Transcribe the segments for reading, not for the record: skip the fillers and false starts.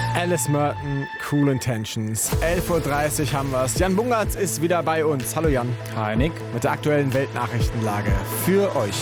Alice Merton, Cool Intentions. 11.30 Uhr haben wir's. Jan Bungartz ist wieder bei uns. Hallo Jan. Hi Nick. Mit der aktuellen Weltnachrichtenlage für euch.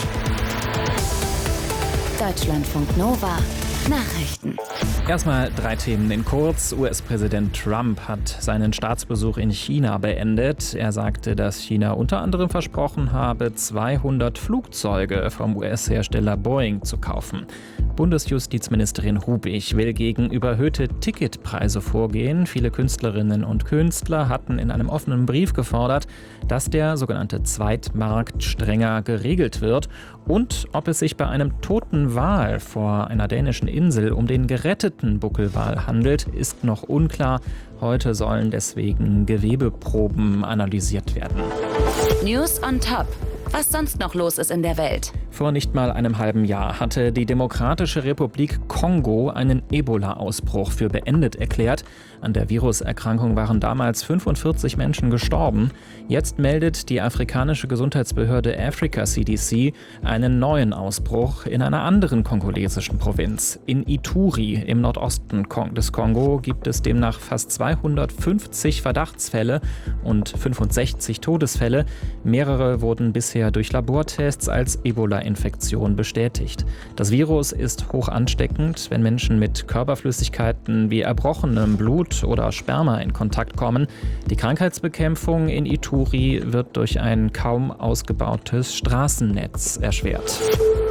Deutschlandfunk Nova. Nachrichten. Erstmal 3 Themen in kurz. US-Präsident Trump hat seinen Staatsbesuch in China beendet. Er sagte, dass China unter anderem versprochen habe, 200 Flugzeuge vom US-Hersteller Boeing zu kaufen. Bundesjustizministerin Rubig will gegen überhöhte Ticketpreise vorgehen. Viele Künstlerinnen und Künstler hatten in einem offenen Brief gefordert, dass der sogenannte Zweitmarkt strenger geregelt wird und ob es sich bei einem toten Wal vor einer dänischen Insel um den geretteten Buckelwal handelt, ist noch unklar. Heute sollen deswegen Gewebeproben analysiert werden. News on Top. Was sonst noch los ist in der Welt. Vor nicht mal einem halben Jahr hatte die Demokratische Republik Kongo einen Ebola-Ausbruch für beendet erklärt. An der Viruserkrankung waren damals 45 Menschen gestorben. Jetzt meldet die afrikanische Gesundheitsbehörde Africa CDC einen neuen Ausbruch in einer anderen kongolesischen Provinz. In Ituri im Nordosten des Kongo gibt es demnach fast 250 Verdachtsfälle und 65 Todesfälle. Mehrere wurden bisher durch Labortests als Ebola-Infektion bestätigt. Das Virus ist hoch ansteckend, wenn Menschen mit Körperflüssigkeiten wie erbrochenem Blut oder Sperma in Kontakt kommen. Die Krankheitsbekämpfung in Ituri wird durch ein kaum ausgebautes Straßennetz erschwert.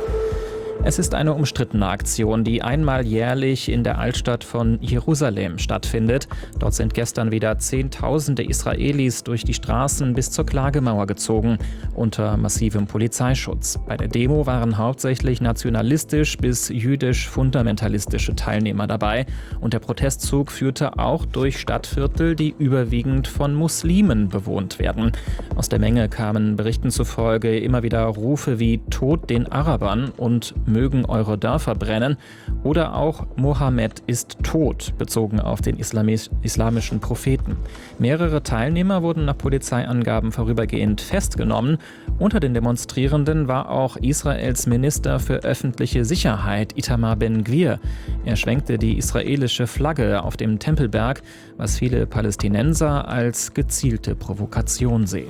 Es ist eine umstrittene Aktion, die einmal jährlich in der Altstadt von Jerusalem stattfindet. Dort sind gestern wieder Zehntausende Israelis durch die Straßen bis zur Klagemauer gezogen, unter massivem Polizeischutz. Bei der Demo waren hauptsächlich nationalistisch bis jüdisch-fundamentalistische Teilnehmer dabei. Und der Protestzug führte auch durch Stadtviertel, die überwiegend von Muslimen bewohnt werden. Aus der Menge kamen Berichten zufolge immer wieder Rufe wie „Tod den Arabern" und „Mögen eure Dörfer brennen" oder auch „Mohammed ist tot", bezogen auf den islamischen Propheten. Mehrere Teilnehmer wurden nach Polizeiangaben vorübergehend festgenommen. Unter den Demonstrierenden war auch Israels Minister für öffentliche Sicherheit, Itamar Ben-Gvir. Er schwenkte die israelische Flagge auf dem Tempelberg, was viele Palästinenser als gezielte Provokation sehen.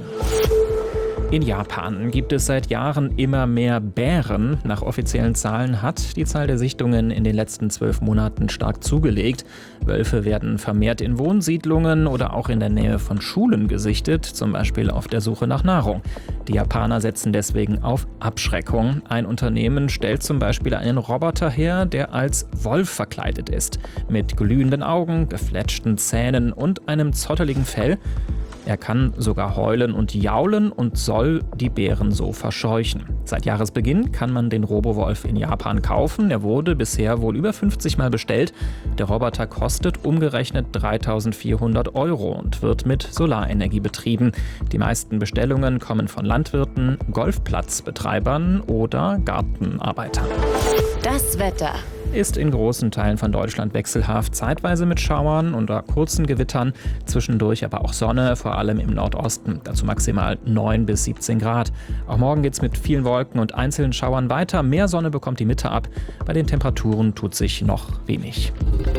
In Japan gibt es seit Jahren immer mehr Bären. Nach offiziellen Zahlen hat die Zahl der Sichtungen in den letzten 12 Monaten stark zugelegt. Wölfe werden vermehrt in Wohnsiedlungen oder auch in der Nähe von Schulen gesichtet, zum Beispiel auf der Suche nach Nahrung. Die Japaner setzen deswegen auf Abschreckung. Ein Unternehmen stellt zum Beispiel einen Roboter her, der als Wolf verkleidet ist. Mit glühenden Augen, gefletschten Zähnen und einem zotteligen Fell. Er kann sogar heulen und jaulen und soll die Bären so verscheuchen. Seit Jahresbeginn kann man den Robowolf in Japan kaufen. Er wurde bisher wohl über 50 Mal bestellt. Der Roboter kostet umgerechnet 3.400 € und wird mit Solarenergie betrieben. Die meisten Bestellungen kommen von Landwirten, Golfplatzbetreibern oder Gartenarbeitern. Das Wetter. Ist in großen Teilen von Deutschland wechselhaft, zeitweise mit Schauern oder kurzen Gewittern, zwischendurch aber auch Sonne, vor allem im Nordosten, dazu maximal 9 bis 17 Grad. Auch morgen geht's mit vielen Wolken und einzelnen Schauern weiter, mehr Sonne bekommt die Mitte ab, bei den Temperaturen tut sich noch wenig.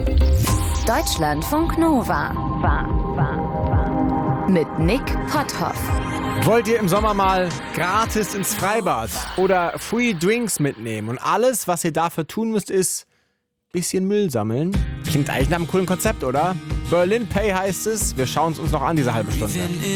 Deutschlandfunk Nova. Mit Nick Potthoff. Wollt ihr im Sommer mal gratis ins Freibad oder Free Drinks mitnehmen? Und alles, was ihr dafür tun müsst, ist ein bisschen Müll sammeln? Klingt eigentlich nach einem coolen Konzept, oder? Berlin Pay heißt es. Wir schauen es uns noch an, diese halbe Stunde.